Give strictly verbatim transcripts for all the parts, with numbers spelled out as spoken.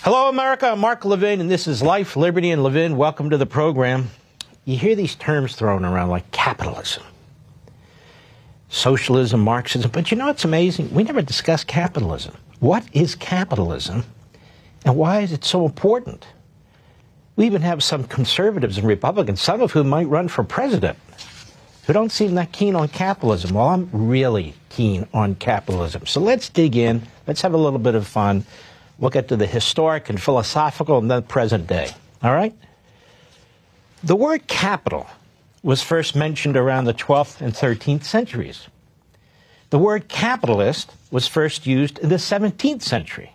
Hello, America. I'm Mark Levin, and this is Life, Liberty, and Levin. Welcome to the program. You hear these terms thrown around like capitalism, socialism, Marxism, but you know what's amazing? We never discuss capitalism. What is capitalism, and why is it so important? We even have some conservatives and Republicans, some of whom might run for president, who don't seem that keen on capitalism. Well, I'm really keen on capitalism. So let's dig in. Let's have a little bit of fun. We'll get to the historic and philosophical and then present day. All right? The word capital was first mentioned around the twelfth and thirteenth centuries. The word capitalist was first used in the seventeenth century.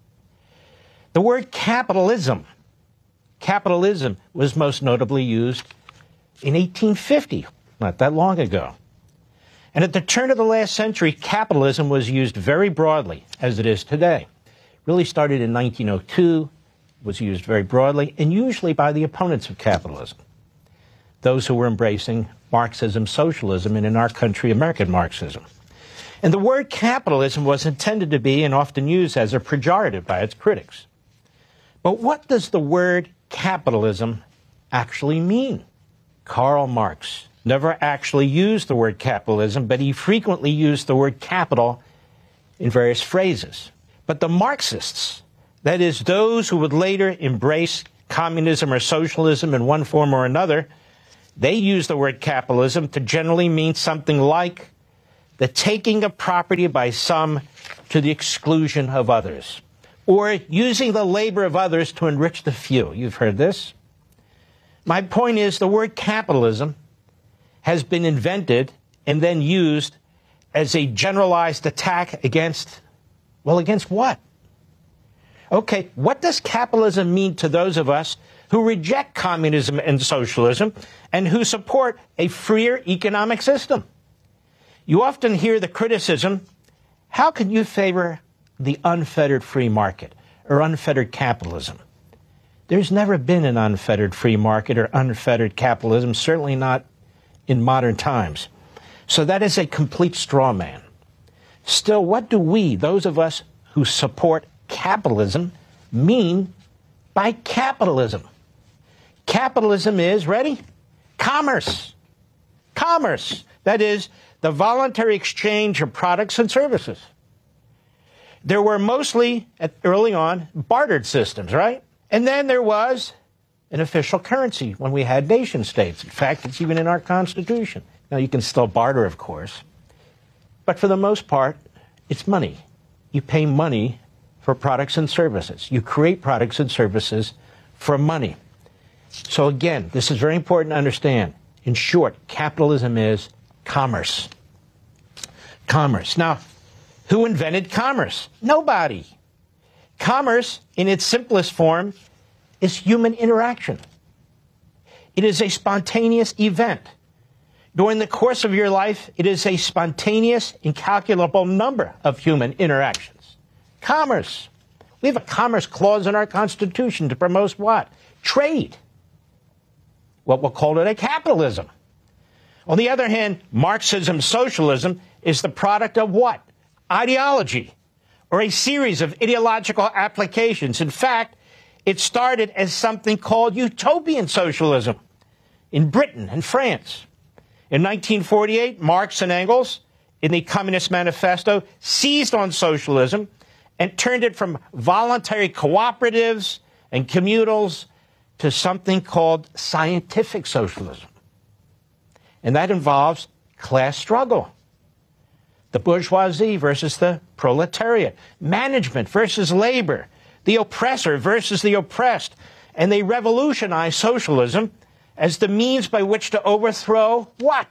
The word capitalism, capitalism was most notably used in eighteen fifty, not that long ago. And at the turn of the last century, capitalism was used very broadly, as it is today. It really started in nineteen oh two, was used very broadly, and usually by the opponents of capitalism, those who were embracing Marxism, socialism, and in our country, American Marxism. And the word capitalism was intended to be and often used as a pejorative by its critics. But what does the word capitalism actually mean? Karl Marx never actually used the word capitalism, but he frequently used the word capital in various phrases. But the Marxists, that is, those who would later embrace communism or socialism in one form or another, they use the word capitalism to generally mean something like the taking of property by some to the exclusion of others, or using the labor of others to enrich the few. You've heard this. My point is, the word capitalism has been invented and then used as a generalized attack against, well, against what? Okay, what does capitalism mean to those of us who reject communism and socialism and who support a freer economic system? You often hear the criticism, how can you favor the unfettered free market or unfettered capitalism? There's never been an unfettered free market or unfettered capitalism, certainly not in modern times. So that is a complete straw man. Still, what do we, those of us who support capitalism, mean by capitalism? Capitalism is, ready? Commerce. Commerce. That is, the voluntary exchange of products and services. There were mostly, at, early on, bartered systems, right? And then there was an official currency when we had nation states. In fact, it's even in our Constitution. Now, you can still barter, of course. But for the most part, it's money. You pay money for products and services. You create products and services for money. So again, this is very important to understand. In short, capitalism is commerce. Commerce. Now, who invented commerce? Nobody. Commerce, in its simplest form, is human interaction. It is a spontaneous event. During the course of your life, it is a spontaneous, incalculable number of human interactions. Commerce. We have a commerce clause in our Constitution to promote what? Trade. What we'll call it a capitalism. On the other hand, Marxism, socialism, is the product of what? Ideology, or a series of ideological applications. In fact, it started as something called utopian socialism in Britain and France. In nineteen forty-eight, Marx and Engels, in the Communist Manifesto, seized on socialism and turned it from voluntary cooperatives and communals to something called scientific socialism. And that involves class struggle. The bourgeoisie versus the proletariat. Management versus labor. The oppressor versus the oppressed. And they revolutionized socialism as the means by which to overthrow what?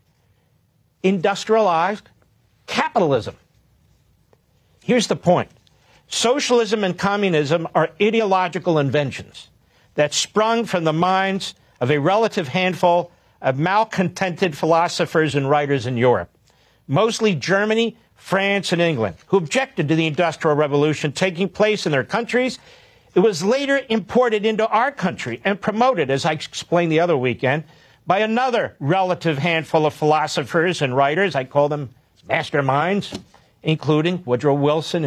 Industrialized capitalism. Here's the point. Socialism and communism are ideological inventions that sprung from the minds of a relative handful of malcontented philosophers and writers in Europe, mostly Germany, France, and England, who objected to the Industrial Revolution taking place in their countries. It was later imported into our country and promoted, as I explained the other weekend, by another relative handful of philosophers and writers. I call them masterminds, including Woodrow Wilson